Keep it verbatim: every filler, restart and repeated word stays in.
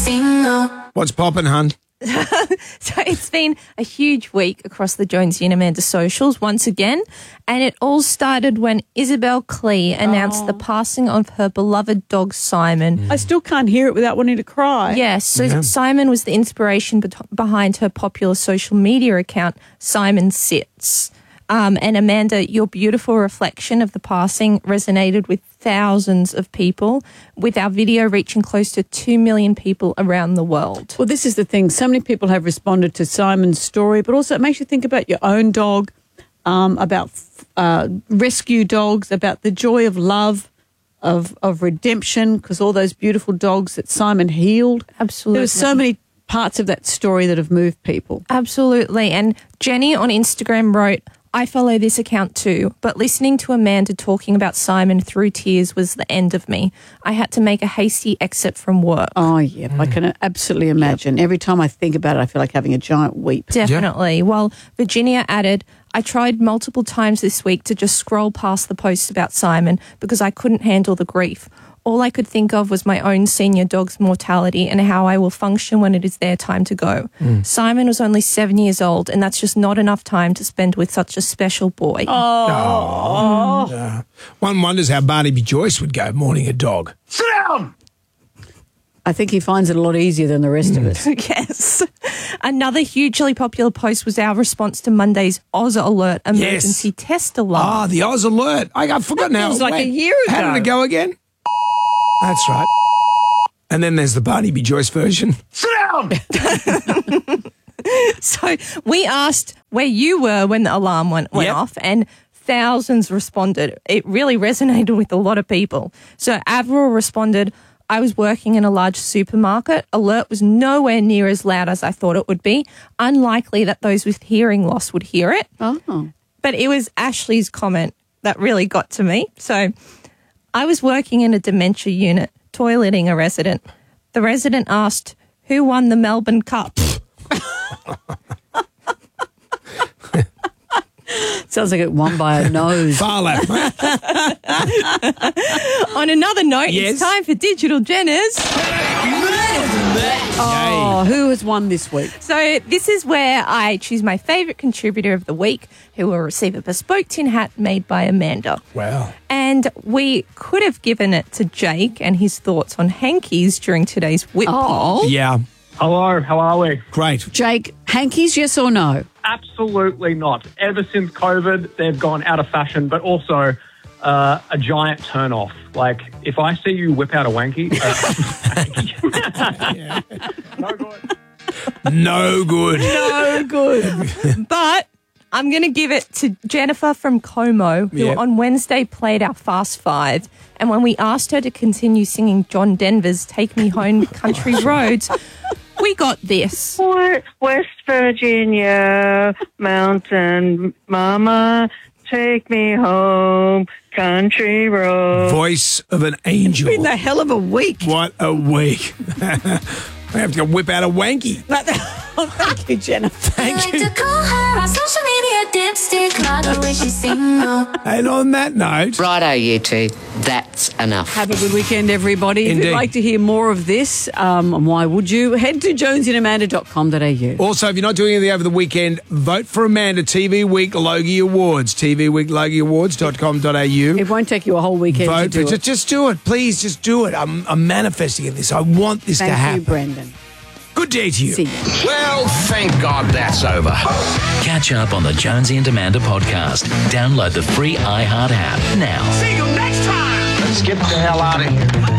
single. What's poppin', hun? So it's been a huge week across the Jonesy and Amanda socials once again, and it all started when Isabel Klee announced the passing of her beloved dog Simon. I still can't hear it without wanting to cry. Yes, so Yeah. Simon was the inspiration bet- behind her popular social media account, Simon Sits. Um, and Amanda, your beautiful reflection of the passing resonated with thousands of people, with our video reaching close to two million people around the world. Well, this is the thing. So many people have responded to Simon's story, but also it makes you think about your own dog, um, about uh, rescue dogs, about the joy of love, of, of redemption, because all those beautiful dogs that Simon healed. Absolutely. There were so many parts of that story that have moved people. Absolutely. And Jenny on Instagram wrote, I follow this account too, but listening to Amanda talking about Simon through tears was the end of me. I had to make a hasty exit from work. Oh, yeah, I can absolutely imagine. Every time I think about it, I feel like having a giant weep. Definitely. While Virginia added, I tried multiple times this week to just scroll past the posts about Simon because I couldn't handle the grief. All I could think of was my own senior dog's mortality and how I will function when it is their time to go. Mm. Simon was only seven years old, and that's just not enough time to spend with such a special boy. Oh. Uh, one wonders how Barnaby Joyce would go mourning a dog. Sit down! I think he finds it a lot easier than the rest of us. Yes. Another hugely popular post was our response to Monday's Oz Alert emergency test alarm. Ah, the Oz Alert. I, I've forgotten That how feels it like went. a year How ago. did it go again? That's right. And then there's the Barnaby Joyce version. Sit down! So we asked where you were when the alarm went, went Yep. off, and thousands responded. It really resonated with a lot of people. So Avril responded, I was working in a large supermarket. Alert was nowhere near as loud as I thought it would be. Unlikely that those with hearing loss would hear it. Oh. But it was Ashley's comment that really got to me. So I was working in a dementia unit, toileting a resident. The resident asked, who won the Melbourne Cup? Sounds like it won by a nose. Far left, mate. On another note, Yes. it's time for Digital Jenners. Oh, who has won this week? So this is where I choose my favourite contributor of the week, who will receive a bespoke tin hat made by Amanda. Wow. And we could have given it to Jake and his thoughts on hankies during today's whip poll. Yeah. Hello, how are we? Great. Jake, hankies, yes or no? Absolutely not. Ever since COVID, they've gone out of fashion, but also uh, a giant turn-off. Like, if I see you whip out a wanky, uh, no good. No good. No good. But I'm going to give it to Jennifer from Como, who Yep. on Wednesday played our Fast Five. And when we asked her to continue singing John Denver's Take Me Home Country Roads, we got this. West Virginia, mountain mama, take me home, country road. Voice of an angel. Been a hell of a week. What a week. I have to go whip out a wanky. Oh, thank you, Jennifer. Thank you. To call her on social media, dipstick, like the way she's single. And on that note, Righto, you two. That's enough. Have a good weekend, everybody. If Indeed. you'd like to hear more of this, um, and why would you? Head to jonesy and amanda dot com dot a u. also, if you're not doing anything over the weekend, vote for Amanda T V Week Logie Awards. T V Week Logie Awards dot com dot a u. It won't take you a whole weekend Vote to do for, it. just, just do it. Please, just do it. I'm, I'm manifesting this. I want this Thank to happen. you, Brendan. Good day to you. See you. Well, thank God that's over. Catch up on the Jonesy and Amanda podcast. Download the free iHeart app now. See you next time. Let's get the hell out of here.